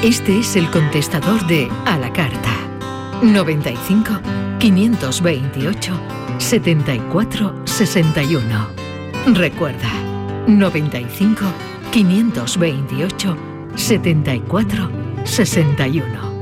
Este es el contestador de A la Carta. 95 528 74 61. Recuerda, 95 528 74 61.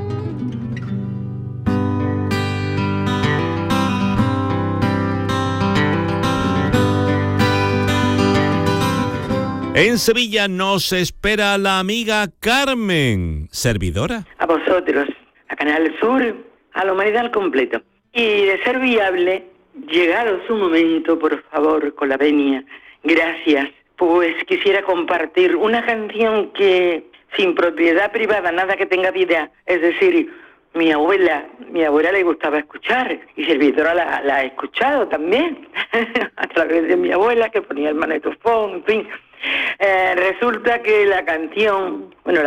En Sevilla nos espera la amiga Carmen, servidora. A vosotros, a Canal Sur, a la humanidad al completo. Y de ser viable, llegado su momento, por favor, con la venia, gracias, pues quisiera compartir una canción que, sin propiedad privada, nada que tenga vida, es decir, mi abuela le gustaba escuchar, y servidora la ha escuchado también, a través de mi abuela, que ponía el magnetofón, en fin. Resulta que la canción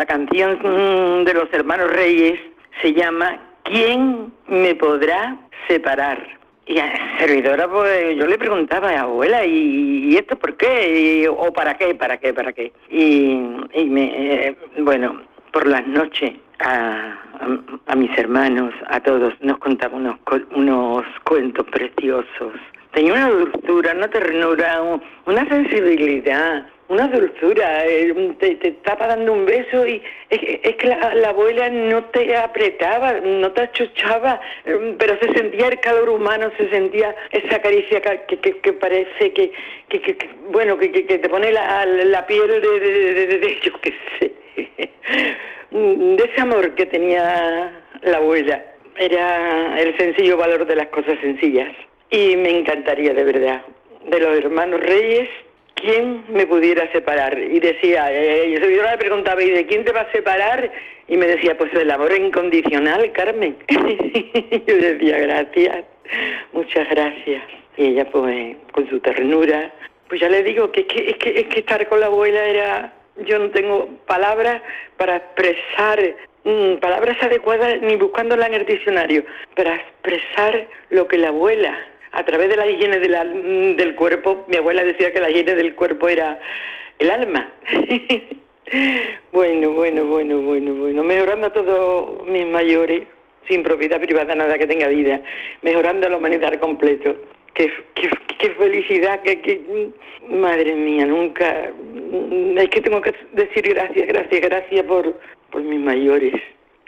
de los Hermanos Reyes se llama ¿Quién me podrá separar? Y a la servidora, pues yo le preguntaba a abuela, ¿y esto por qué? ¿O para qué? Y bueno, por las noches a mis hermanos, a todos, nos contaba unos cuentos preciosos. Tenía una dulzura, una ternura, una sensibilidad, una dulzura. Te estaba dando un beso y es que la abuela no te apretaba, no te achuchaba, pero se sentía el calor humano, se sentía esa caricia que parece que te pone la piel de yo qué sé, de ese amor que tenía la abuela. Era el sencillo valor de las cosas sencillas. Y me encantaría, de verdad, de los Hermanos Reyes, ¿quién me pudiera separar? Y decía, yo le preguntaba, ¿y de quién te va a separar? Y me decía, pues del amor incondicional, Carmen. Yo decía, gracias, muchas gracias. Y ella, pues, con su ternura, pues ya le digo que estar con la abuela era... Yo no tengo palabras para expresar, palabras adecuadas, ni buscándolas en el diccionario, para expresar lo que la abuela... A través de la higiene del cuerpo, mi abuela decía que la higiene del cuerpo era el alma. Bueno, mejorando a todos mis mayores, sin propiedad privada, nada que tenga vida, mejorando a la humanidad al completo. Qué felicidad, madre mía, nunca... Es que tengo que decir gracias por mis mayores.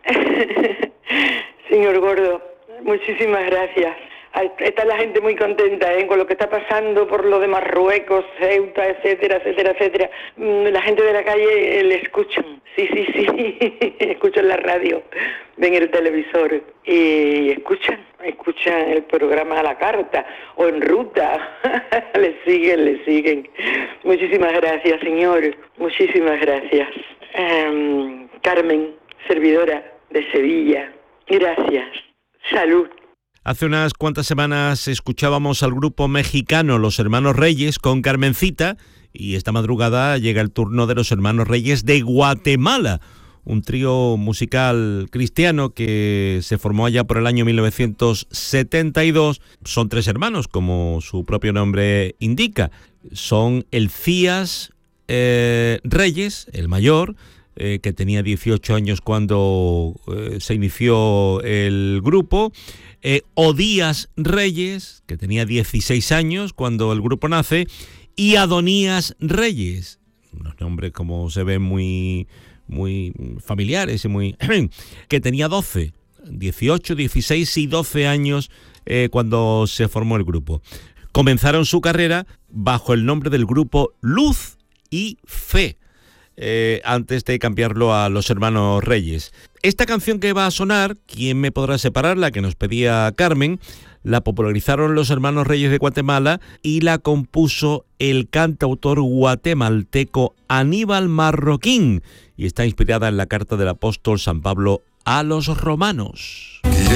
Señor Gordo, muchísimas gracias. Está la gente muy contenta con lo que está pasando por lo de Marruecos, Ceuta, etcétera. La gente de la calle le escuchan. Sí. Escuchan la radio, ven el televisor y escuchan el programa A la Carta o En Ruta. Le siguen. Muchísimas gracias, señor. Muchísimas gracias. Carmen, servidora de Sevilla. Gracias. Salud. Hace unas cuantas semanas escuchábamos al grupo mexicano Los Hermanos Reyes con Carmencita y esta madrugada llega el turno de Los Hermanos Reyes de Guatemala, un trío musical cristiano que se formó allá por el año 1972. Son tres hermanos, como su propio nombre indica. Son Elías Reyes, el mayor, que tenía 18 años cuando se inició el grupo, Odías Reyes, que tenía 16 años cuando el grupo nace, y Adonías Reyes, unos nombres como se ven muy familiares y que tenía 18, 16 y 12 años cuando se formó el grupo. Comenzaron su carrera bajo el nombre del grupo Luz y Fe, antes de cambiarlo a Los Hermanos Reyes. Esta canción que va a sonar, ¿Quién me podrá separar?, la que nos pedía Carmen, la popularizaron Los Hermanos Reyes de Guatemala y la compuso el cantautor guatemalteco Aníbal Marroquín y está inspirada en la carta del apóstol San Pablo a los romanos.